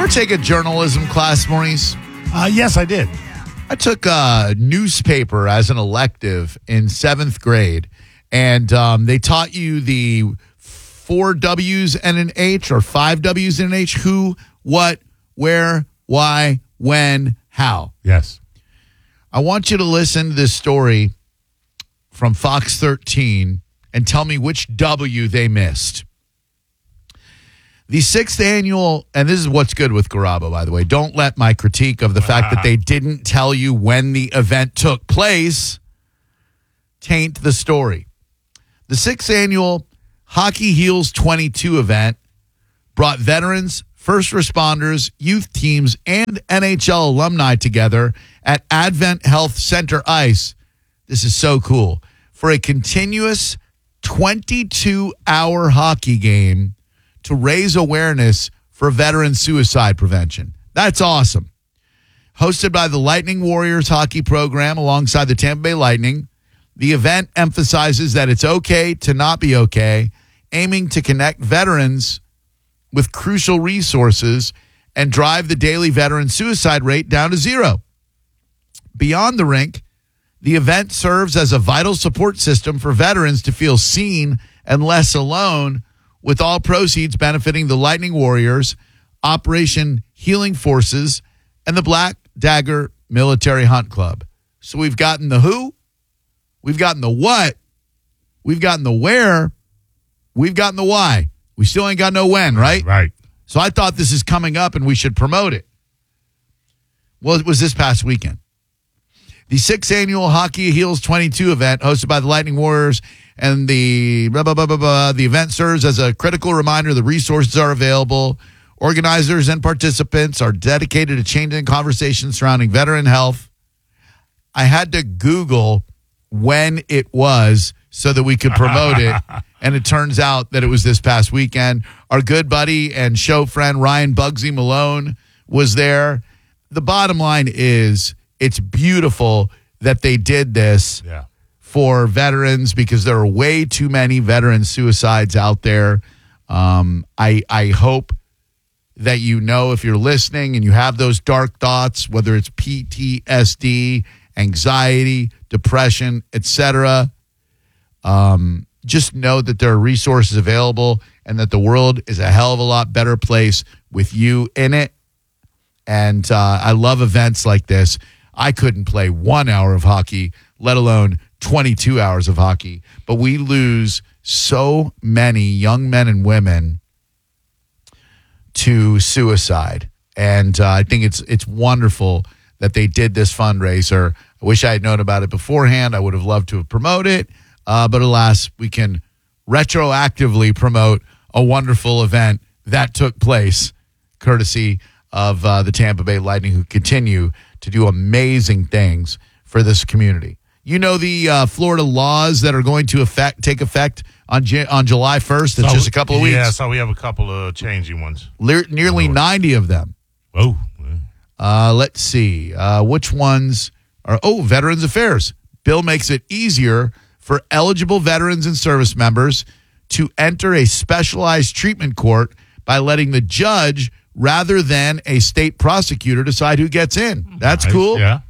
take a journalism class, Maurice? Yes, I did. I took a newspaper as an elective in 7th grade, and they taught you the 4 W's and an H, or 5 W's and an H: who, what, where, why, when, how. Yes. I want you to listen to this story from Fox 13 and tell me which W they missed. The 6th annual, and this is what's good with Garabo, by the way. Don't let my critique of the fact that they didn't tell you when the event took place taint the story. The 6th annual Hockey Heals 22 event brought veterans, first responders, youth teams, and NHL alumni together at Advent Health Center Ice. This is so cool. For a continuous 22-hour hockey game to raise awareness for veteran suicide prevention. That's awesome. Hosted by the Lightning Warriors hockey program alongside the Tampa Bay Lightning, the event emphasizes that it's okay to not be okay, aiming to connect veterans with crucial resources and drive the daily veteran suicide rate down to 0. Beyond the rink, the event serves as a vital support system for veterans to feel seen and less alone, with all proceeds benefiting the Lightning Warriors, Operation Healing Forces, and the Black Dagger Military Hunt Club. So we've gotten the who, we've gotten the what, we've gotten the where, we've gotten the why. We still ain't got no when, right? Right. So I thought this is coming up and we should promote it. Well, it was this past weekend. The 6th annual Hockey Heals 22 event, hosted by the Lightning Warriors, and the event serves as a critical reminder the resources are available. Organizers and participants are dedicated to changing conversations surrounding veteran health. I had to Google when it was so that we could promote it, and it turns out that it was this past weekend. Our good buddy and show friend Ryan Bugsy Malone was there. The bottom line is, it's beautiful that they did this for veterans, because there are way too many veteran suicides out there. I hope that you know, if you're listening and you have those dark thoughts, whether it's PTSD, anxiety, depression, etc., just know that there are resources available and that the world is a hell of a lot better place with you in it. And I love events like this. I couldn't play 1 hour of hockey, let alone 22 hours of hockey. But we lose so many young men and women to suicide. And I think it's wonderful that they did this fundraiser. I wish I had known about it beforehand. I would have loved to have promoted it. But alas, we can retroactively promote a wonderful event that took place courtesy of the Tampa Bay Lightning, who continue to do amazing things for this community. You know the Florida laws that are going to take effect on July 1st. It's just a couple of weeks. Yeah, so we have a couple of changing ones. Nearly 90 of them. Oh. Let's see. Which ones are... Oh, Veterans Affairs. Bill makes it easier for eligible veterans and service members to enter a specialized treatment court by letting the judge rather than a state prosecutor decide who gets in. That's nice. Cool. Yeah.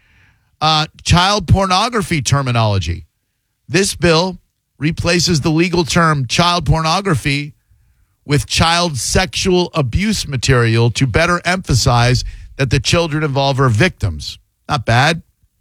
Child pornography terminology. This bill replaces the legal term child pornography with child sexual abuse material to better emphasize that the children involved are victims. Not bad.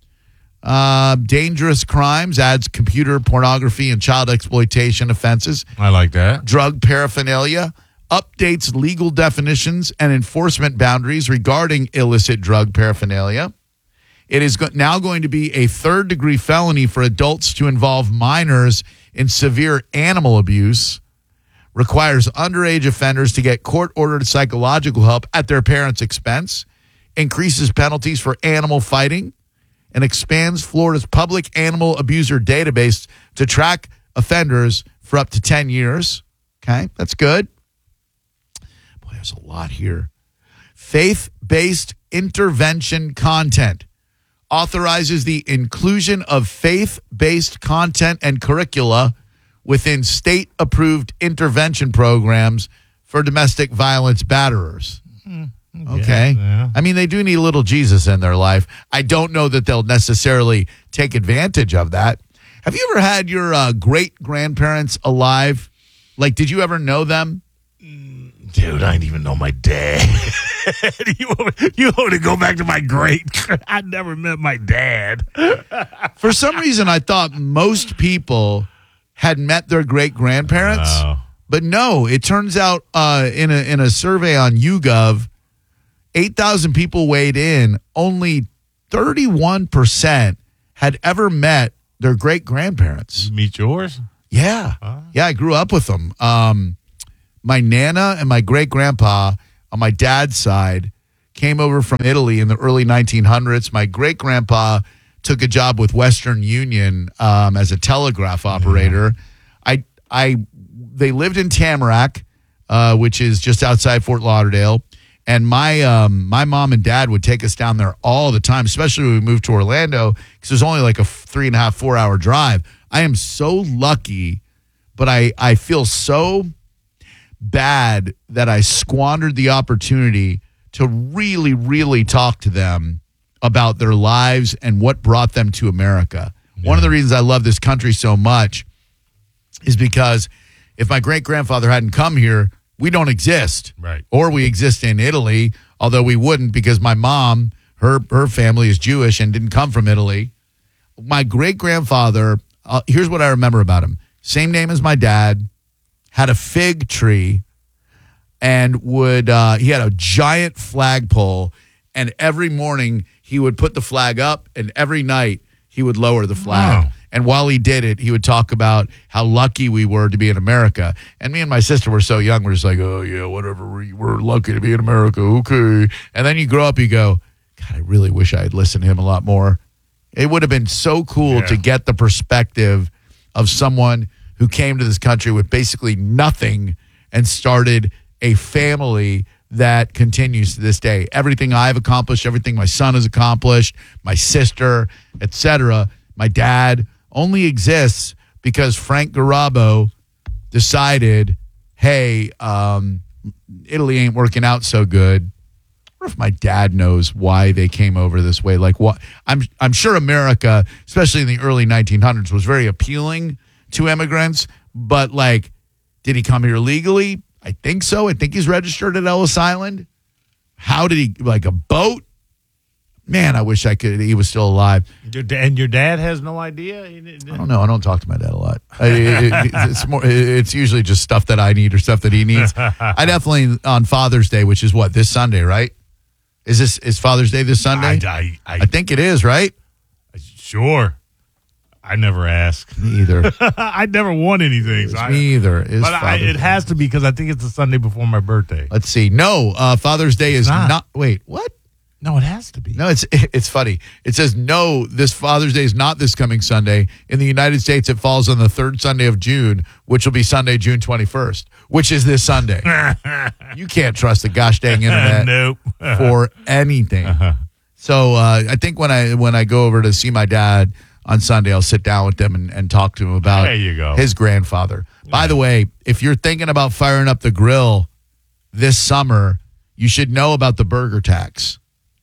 Dangerous crimes adds computer pornography and child exploitation offenses. I like that. Drug paraphernalia updates legal definitions and enforcement boundaries regarding illicit drug paraphernalia. It is now going to be a third-degree felony for adults to involve minors in severe animal abuse. Requires underage offenders to get court-ordered psychological help at their parents' expense. Increases penalties for animal fighting. And expands Florida's public animal abuser database to track offenders for up to 10 years. Okay, that's good. Boy, there's a lot here. Faith-based intervention content authorizes the inclusion of faith-based content and curricula within state-approved intervention programs for domestic violence batterers. Okay. Yeah. I mean, they do need a little Jesus in their life. I don't know that they'll necessarily take advantage of that. Have you ever had your great-grandparents alive? Like, did you ever know them? Dude, I didn't even know my dad. you want me to go back to my great? I never met my dad. For some reason, I thought most people had met their great-grandparents. Oh. But no, it turns out in a survey on YouGov, 8,000 people weighed in. Only 31% had ever met their great-grandparents. Meet yours? Yeah. Yeah, I grew up with them. My Nana and my great-grandpa on my dad's side came over from Italy in the early 1900s. My great-grandpa took a job with Western Union as a telegraph operator. They lived in Tamarack, which is just outside Fort Lauderdale. And my mom and dad would take us down there all the time, especially when we moved to Orlando, because it was only like a 3.5, 4 hour drive. I am so lucky, but I feel so bad that I squandered the opportunity to really, really talk to them about their lives and what brought them to America. Yeah. One of the reasons I love this country so much is because if my great-grandfather hadn't come here, we don't exist. Right. Or we exist in Italy, although we wouldn't because my mom, her family is Jewish and didn't come from Italy. My great-grandfather, here's what I remember about him. Same name as my dad, had a fig tree, and he had a giant flagpole, and every morning he would put the flag up, and every night he would lower the flag. Wow. And while he did it, he would talk about how lucky we were to be in America. And me and my sister were so young, we're just like, oh, yeah, whatever. We're lucky to be in America. Okay. And then you grow up, you go, God, I really wish I had listened to him a lot more. It would have been so cool to get the perspective of someone who came to this country with basically nothing and started a family that continues to this day. Everything I've accomplished, everything my son has accomplished, my sister, etc., my dad, only exists because Frank Garabo decided, hey, Italy ain't working out so good. Or if my dad knows why they came over this way. Like, what? I'm sure America, especially in the early 1900s, was very appealing to immigrants. But, like, did he come here legally? I think so. I think he's registered at Ellis Island. How did he, like, a boat? Man, I wish he was still alive. And your dad has no idea? I don't know. I don't talk to my dad a lot. It's usually just stuff that I need or stuff that he needs. I definitely, on Father's Day, which is what, this Sunday, right? Is Father's Day this Sunday? I think it is, right? Sure. I never ask. Me either. I never want anything. So me either. It has to be because I think it's the Sunday before my birthday. Let's see. No, Father's Day is not. Wait, what? No, it has to be. No, it's funny. It says, no, this Father's Day is not this coming Sunday. In the United States, it falls on the third Sunday of June, which will be Sunday, June 21st, which is this Sunday. You can't trust the gosh dang internet nope. for anything. So I think when I go over to see my dad on Sunday, I'll sit down with them and talk to him about his grandfather. By the way, if you're thinking about firing up the grill this summer, you should know about the burger tax.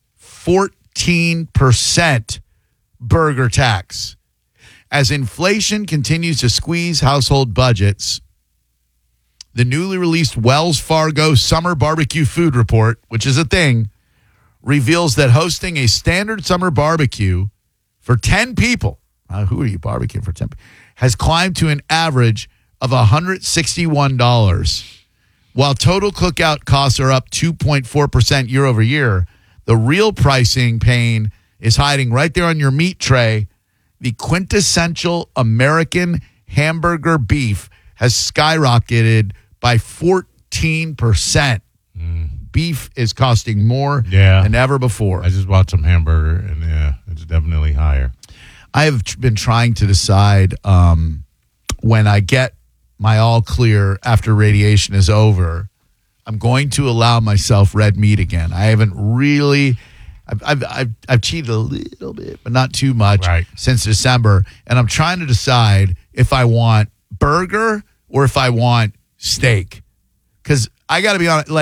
14% burger tax. As inflation continues to squeeze household budgets, the newly released Wells Fargo Summer Barbecue Food Report, which is a thing, reveals that hosting a standard summer barbecue for 10 people, who are you barbecuing for 10 people, has climbed to an average of $161. While total cookout costs are up 2.4% year over year, the real pricing pain is hiding right there on your meat tray. The quintessential American hamburger beef has skyrocketed by 14%. Beef is costing more than ever before. I just bought some hamburger, and it's definitely higher. I have been trying to decide when I get my all clear after radiation is over, I'm going to allow myself red meat again. I haven't really, I've cheated a little bit, but not too much since December. And I'm trying to decide if I want burger or if I want steak. Because I got to be honest, like,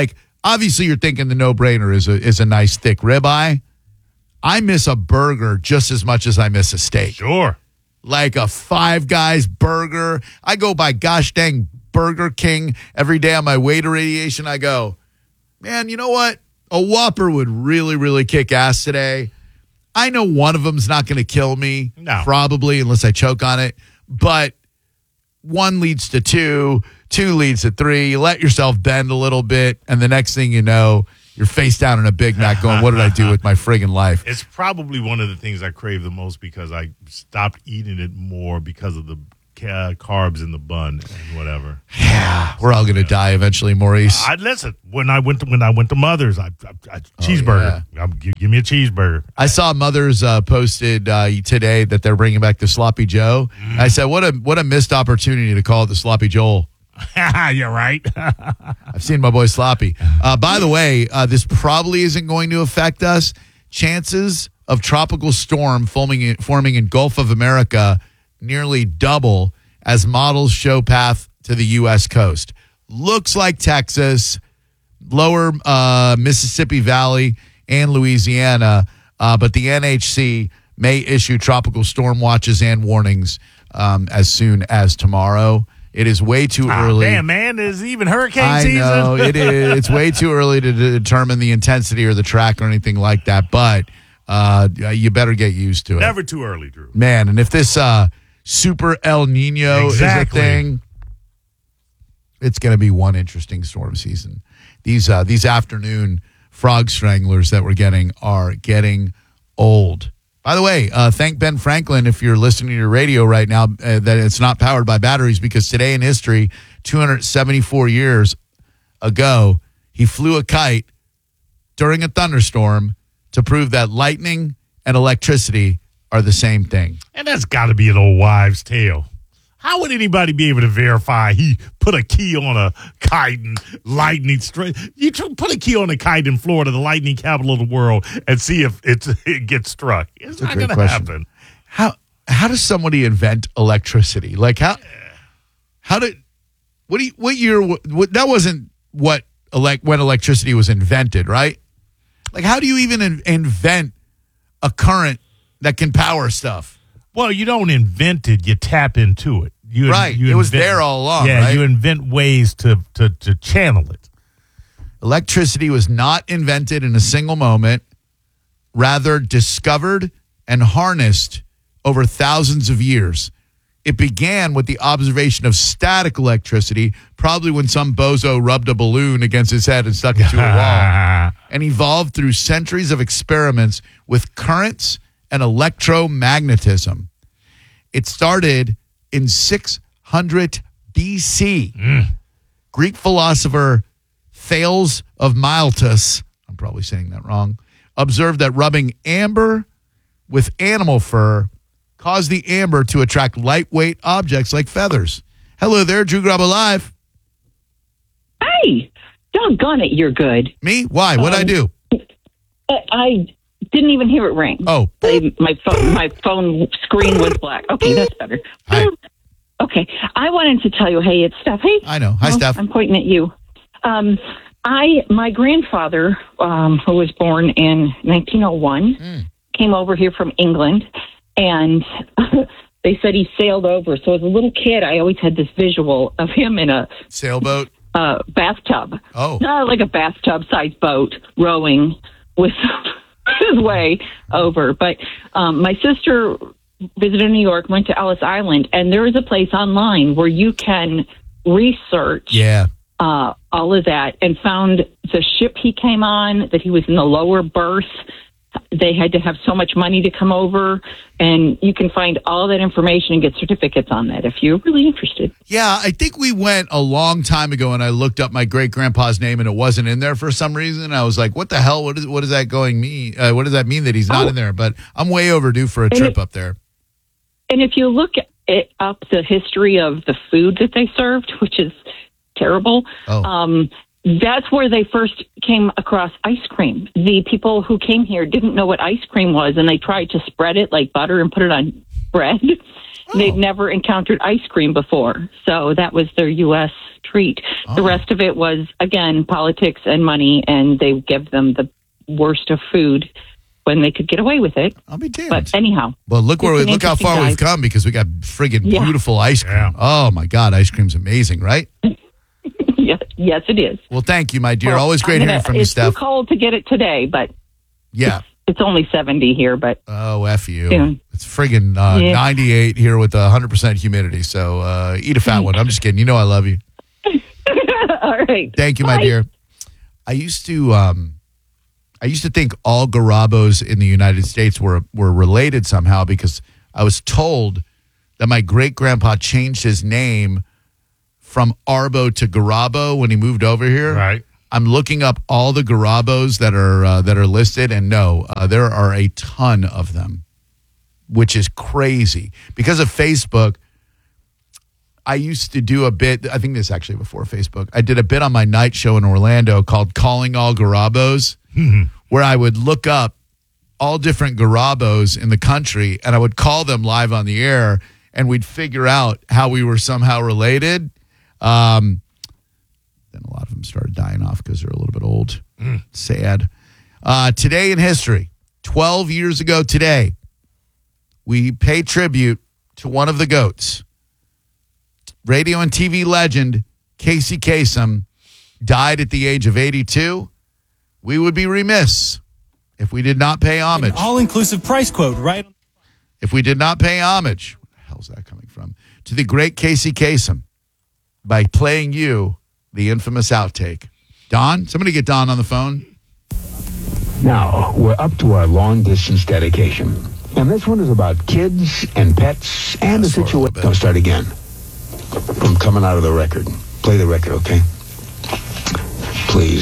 Obviously, you're thinking the no-brainer is a nice thick ribeye. I miss a burger just as much as I miss a steak. Sure. Like a Five Guys burger. I go by gosh dang Burger King every day on my weight irradiation. I go, man, you know what? A Whopper would really, really kick ass today. I know one of them's not going to kill me, probably, unless I choke on it. But one leads to two leads to three. You let yourself bend a little bit, and the next thing you know, you're face down in a Big Mac going, what did I do with my friggin' life? It's probably one of the things I crave the most because I stopped eating it more because of the carbs in the bun and whatever. Yeah, we're all gonna die eventually, Maurice. Listen. When I went to Mother's, cheeseburger. Give me a cheeseburger. I saw Mother's posted today that they're bringing back the Sloppy Joe. I said, what a missed opportunity to call it the Sloppy Joel. You're right. I've seen my boy Sloppy. By the way, this probably isn't going to affect us. Chances of tropical storm forming in Gulf of America nearly double as models show path to the U.S. coast. Looks like Texas, lower Mississippi Valley, and Louisiana, but the NHC may issue tropical storm watches and warnings as soon as tomorrow. It is way too early. Damn, man, there's even hurricane season. I know, it is. It's way too early to determine the intensity or the track or anything like that, but you better get used to it. Never too early, Drew. Man, and if this Super El Nino is a thing, it's going to be one interesting storm season. These afternoon frog stranglers that we're getting are getting old. By the way, thank Ben Franklin if you're listening to your radio right now that it's not powered by batteries, because today in history, 274 years ago, he flew a kite during a thunderstorm to prove that lightning and electricity are the same thing. And that's got to be an old wives' tale. How would anybody be able to verify he put a key on a kite and lightning straight? You put a key on a kite in Florida, the lightning capital of the world, and see if it gets struck. It's not going to happen. How does somebody invent electricity? Like that wasn't when electricity was invented, right? Like, how do you even invent a current that can power stuff? Well, you don't invent it; you tap into it. It was there all along. Yeah, right? You invent ways to channel it. Electricity was not invented in a single moment, rather discovered and harnessed over thousands of years. It began with the observation of static electricity, probably when some bozo rubbed a balloon against his head and stuck it to a wall, and evolved through centuries of experiments with currents and electromagnetism. It started in 600 BC. Greek philosopher Thales of Miletus, I'm probably saying that wrong, observed that rubbing amber with animal fur caused the amber to attract lightweight objects like feathers. Hello there, Drew Grabo Live. Hey, doggone it, you're good. Me? Why? What'd I do? I didn't even hear it ring. Oh. My phone screen was black. Okay, that's better. Hi. Okay, I wanted to tell you, hey, it's Steph. Hey. I know. Hi, Steph. I'm pointing at you. My grandfather, who was born in 1901, came over here from England, and they said he sailed over. So as a little kid, I always had this visual of him in a sailboat, bathtub. Oh, not like a bathtub-sized boat rowing with his way over. But my sister visited New York, went to Ellis Island, and there is a place online where you can research all of that, and found the ship he came on, that he was in the lower berth. They had to have so much money to come over, and you can find all that information and get certificates on that if you're really interested. Yeah, I think we went a long time ago, and I looked up my great-grandpa's name, and it wasn't in there for some reason. I was like, what the hell? What does that going mean? What does that mean that he's not in there? But I'm way overdue for a trip up there. And if you look up the history of the food that they served, which is terrible, that's where they first came across ice cream. The people who came here didn't know what ice cream was, and they tried to spread it like butter and put it on bread. They'd never encountered ice cream before, so that was their U.S. treat. The rest of it was, again, politics and money, and they give them the worst of food when they could get away with it. I'll be damned. But anyhow. Well, look how far we've come because we got friggin' beautiful ice cream. Yeah. Oh, my God. Ice cream's amazing, right? Yes, it is. Well, thank you, my dear. Always great hearing from you, Steph. It's too cold to get it today, but it's only 70 here. But oh, F you. Soon. It's friggin' 98 here with 100% humidity. So eat a fat one. I'm just kidding. You know I love you. All right. Thank you, my dear. I used to think all Garabos in the United States were related somehow because I was told that my great-grandpa changed his name from Arbo to Garabo when he moved over here. Right. I'm looking up all the Garabos that are listed, and no, there are a ton of them, which is crazy. Because of Facebook, I used to do a bit, I think this is actually before Facebook, I did a bit on my night show in Orlando called Calling All Garabos, where I would look up all different Garabos in the country, and I would call them live on the air, and we'd figure out how we were somehow related. Then a lot of them started dying off because they're a little bit old. Sad. Today in history, 12 years ago today, we pay tribute to one of the GOATs. Radio and TV legend Casey Kasem died at the age of 82. We would be remiss if we did not pay homage. An all-inclusive price quote, right? If we did not pay homage, where the hell's that coming from? To the great Casey Kasem by playing you the infamous outtake. Don, somebody get Don on the phone. Now, we're up to our long-distance dedication. And this one is about kids and pets and the situation. I'll start again. From coming out of the record. Play the record, okay? Please.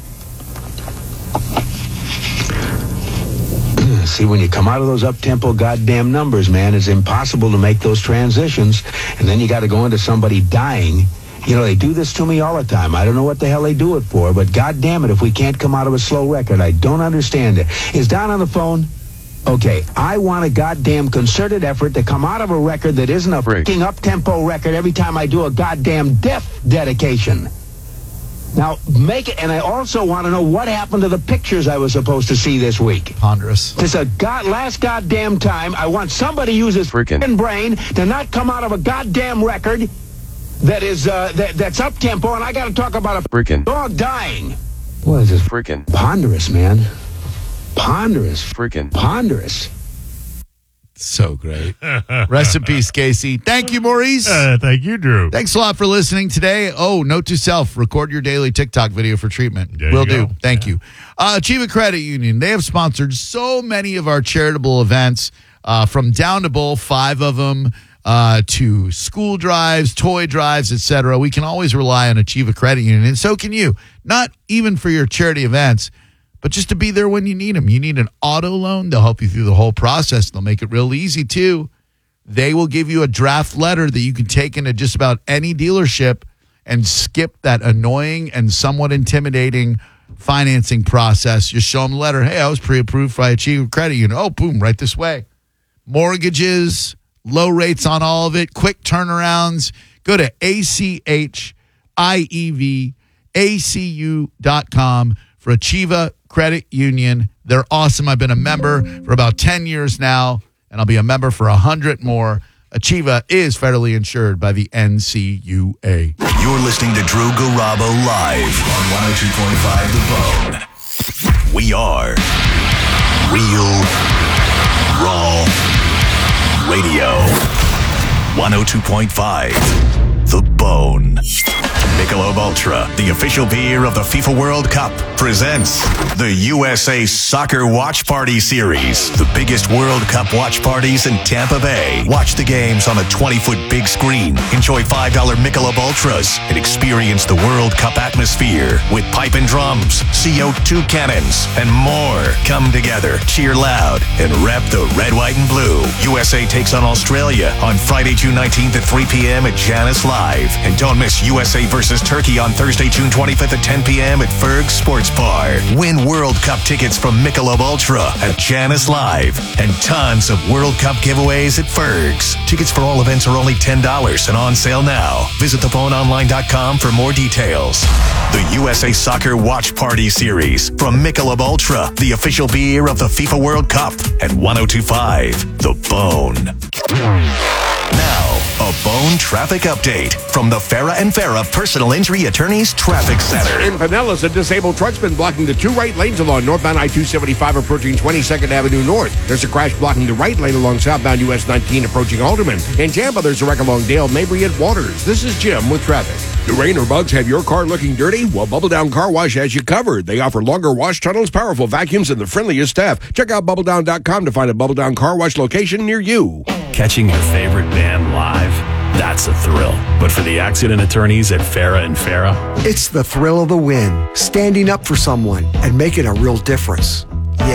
See, when you come out of those up-tempo goddamn numbers, man, it's impossible to make those transitions. And then you got to go into somebody dying. You know, they do this to me all the time. I don't know what the hell they do it for, but goddamn it, if we can't come out of a slow record, I don't understand it. Is Don on the phone? Okay, I want a goddamn concerted effort to come out of a record that isn't a freaking up-tempo record every time I do a goddamn death dedication. Now, make it, and I also want to know what happened to the pictures I was supposed to see this week. Ponderous. This is last goddamn time. I want somebody to use his freaking brain to not come out of a goddamn record that is that's up-tempo, and I got to talk about a freaking dog dying. What is this? Freaking ponderous, man. Ponderous. Freaking ponderous. So great. Rest in peace, Casey. Thank you, Maurice. Thank you, Drew. Thanks a lot for listening today. Oh, note to self, record your daily TikTok video for treatment. There Will you do. go. Thank you. Achieva Credit Union, they have sponsored so many of our charitable events, from Down to Bowl, 5 of them, to school drives, toy drives, etc. We can always rely on Achieva Credit Union, and so can you. Not even for your charity events, but just to be there when you need them. You need an auto loan, they'll help you through the whole process. They'll make it real easy, too. They will give you a draft letter that you can take into just about any dealership and skip that annoying and somewhat intimidating financing process. Just show them the letter. Hey, I was pre-approved by Achieva Credit Union. Oh, boom, right this way. Mortgages, low rates on all of it, quick turnarounds. Go to ACHIEVACU.com for Achieva Credit Union. They're awesome. I've been a member for about 10 years now, and I'll be a member for 100 more. Achieva is federally insured by the NCUA. You're listening to Drew Garabo live on 102.5 The Bone. We are Real Raw Radio. 102.5 The Bone. Michelob Ultra, the official beer of the FIFA World Cup, presents the USA Soccer Watch Party Series. The biggest World Cup watch parties in Tampa Bay. Watch the games on a 20-foot big screen. Enjoy $5 Michelob Ultras and experience the World Cup atmosphere with pipe and drums, CO2 cannons, and more. Come together, cheer loud, and rep the red, white, and blue. USA takes on Australia on Friday, June 19th at 3 p.m. at Janice Live. And don't miss USA versus versus Turkey on Thursday, June 25th at 10 p.m. at Ferg Sports Bar. Win World Cup tickets from Michelob Ultra at Janice Live and tons of World Cup giveaways at Ferg's. Tickets for all events are only $10 and on sale now. Visit theboneonline.com for more details. The USA Soccer Watch Party Series from Michelob Ultra, the official beer of the FIFA World Cup at 102.5 The Bone. Now, a Bone traffic update from the Farah and Farah Personal Injury Attorneys Traffic Center. In Pinellas, a disabled truck's been blocking the two right lanes along northbound I-275 approaching 22nd Avenue North. There's a crash blocking the right lane along southbound US 19 approaching Alderman. In Tampa, there's a wreck along Dale, Mabry, and Waters. This is Jim with traffic. Do rain or bugs have your car looking dirty? Well, Bubble Down Car Wash has you covered. They offer longer wash tunnels, powerful vacuums, and the friendliest staff. Check out BubbleDown.com to find a Bubble Down Car Wash location near you. Catching your favorite band live, that's a thrill. But for the accident attorneys at Farah and Farah, it's the thrill of the win, standing up for someone and making a real difference.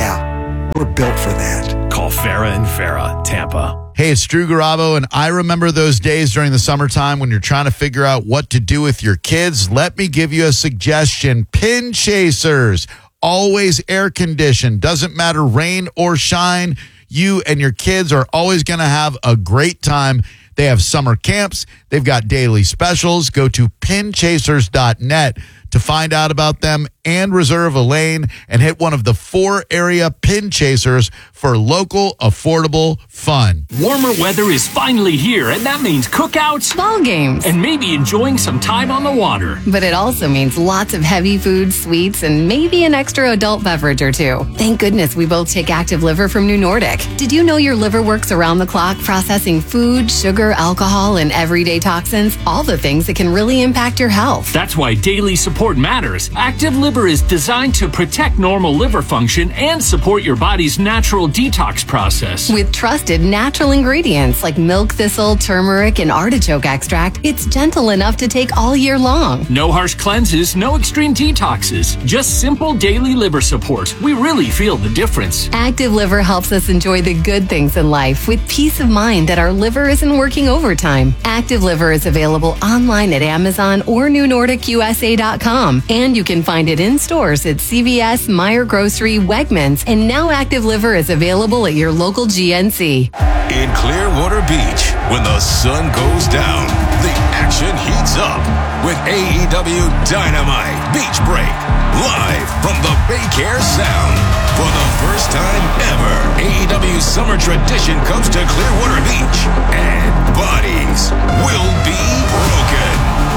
Yeah, we're built for that. Call Farah and Farah, Tampa. Hey, it's Drew Garabo, and I remember those days during the summertime when you're trying to figure out what to do with your kids. Let me give you a suggestion. Pin Chasers, always air conditioned, doesn't matter rain or shine. You and your kids are always going to have a great time. They have summer camps. They've got daily specials. Go to pinchasers.net to find out about them and reserve a lane and hit one of the 4 area Pin Chasers for local, affordable fun. Warmer weather is finally here, and that means cookouts, ball games, and maybe enjoying some time on the water. But it also means lots of heavy food, sweets, and maybe an extra adult beverage or two. Thank goodness we both take Active Liver from New Nordic. Did you know your liver works around the clock processing food, sugar, alcohol, and everyday toxins? All the things that can really impact your health. That's why daily support matters. Active Liver is designed to protect normal liver function and support your body's natural detox process. With trusted natural ingredients like milk thistle, turmeric, and artichoke extract, it's gentle enough to take all year long. No harsh cleanses, no extreme detoxes, just simple daily liver support. We really feel the difference. Active Liver helps us enjoy the good things in life with peace of mind that our liver isn't working overtime. Active Liver is available online at Amazon or NewNordicUSA.com, and you can find it in stores at CVS, Meijer Grocery, Wegmans, and now Active Liver is available at your local GNC. In Clearwater Beach, when the sun goes down, the action heats up with AEW Dynamite Beach Break, live from the Baycare Sound. For the first time ever, AEW's summer tradition comes to Clearwater Beach, and bodies will be broken.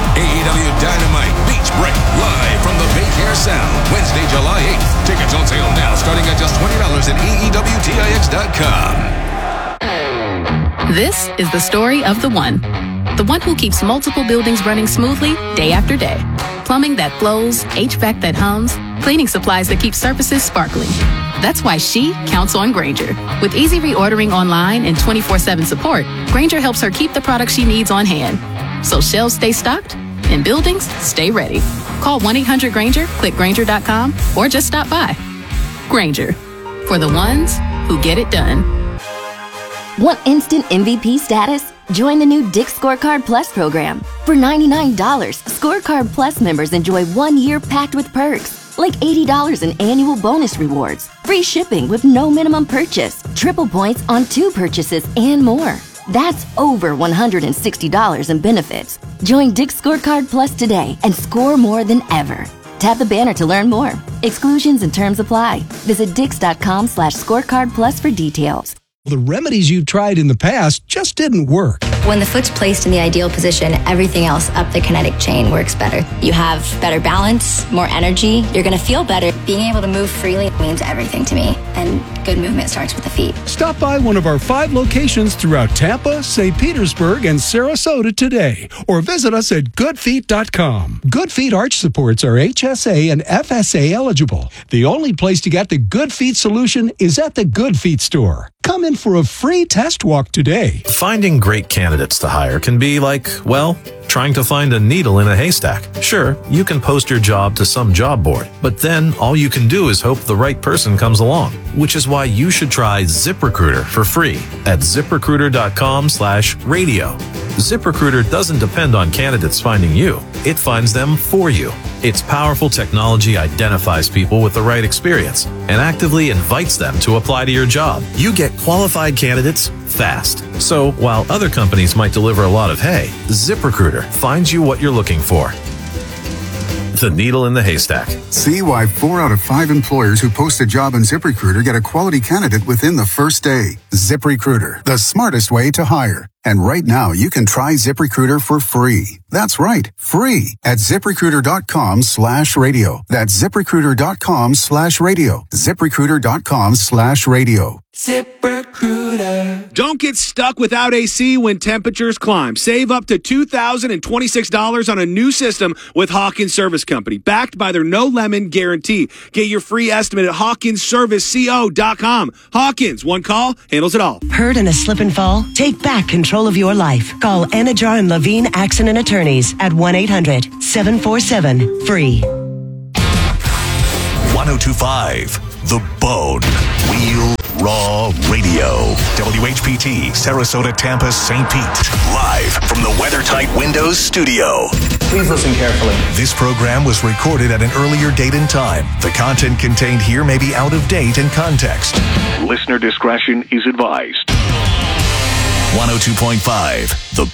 AEW Dynamite Beach Break, live from the Baycare Sound, Wednesday, July 8th. Tickets on sale now, starting at just $20 at AEWTIX.com. This is the story of the one who keeps multiple buildings running smoothly day after day. Plumbing that flows, HVAC that hums, cleaning supplies that keep surfaces sparkling. That's why she counts on Grainger. With easy reordering online and 24/7 support, Grainger helps her keep the products she needs on hand. So shelves stay stocked and buildings stay ready. Call 1-800-GRAINGER, click Grainger.com, or just stop by. Grainger, for the ones who get it done. Want instant MVP status? Join the new Dick's Scorecard Plus program. For $99, Scorecard Plus members enjoy 1 year packed with perks, like $80 in annual bonus rewards, free shipping with no minimum purchase, triple points on 2 purchases, and more. That's over $160 in benefits. Join Dick's Scorecard Plus today and score more than ever. Tap the banner to learn more. Exclusions and terms apply. Visit Dix.com/scorecard plus for details. The remedies you tried in the past just didn't work. When the foot's placed in the ideal position, everything else up the kinetic chain works better. You have better balance, more energy. You're going to feel better. Being able to move freely means everything to me. And good movement starts with the feet. Stop by one of our 5 locations throughout Tampa, St. Petersburg, and Sarasota today. Or visit us at goodfeet.com. Good Feet arch supports are HSA and FSA eligible. The only place to get the Good Feet solution is at the Good Feet store. Come in for a free test walk today. Finding great cancer candidates to hire can be like, well, trying to find a needle in a haystack. Sure, you can post your job to some job board, but then all you can do is hope the right person comes along, which is why you should try ZipRecruiter for free at ZipRecruiter.com/radio. ZipRecruiter doesn't depend on candidates finding you. It finds them for you. Its powerful technology identifies people with the right experience and actively invites them to apply to your job. You get qualified candidates fast. So while other companies might deliver a lot of hay, ZipRecruiter finds you what you're looking for. The needle in the haystack. See why 4 out of 5 employers who post a job on ZipRecruiter get a quality candidate within the first day. ZipRecruiter, the smartest way to hire. And right now, you can try ZipRecruiter for free. That's right, free at ZipRecruiter.com/radio. That's ZipRecruiter.com/radio. ZipRecruiter.com/radio. ZipRecruiter. Don't get stuck without AC when temperatures climb. Save up to $2,026 on a new system with Hawkins Service Company, backed by their no lemon guarantee. Get your free estimate at HawkinsServiceCO.com. Hawkins, one call handles it all. Hurt in a slip and fall? Take back control of your life. Call Anajar and Levine Accident Attorneys at 1-800-747-FREE. 1025 The Bone. Real Raw Radio. WHPT, Sarasota, Tampa, St. Pete. Live from the WeatherTight Windows studio. Please listen carefully. This program was recorded at an earlier date and time. The content contained here may be out of date in context. Listener discretion is advised. 102.5 The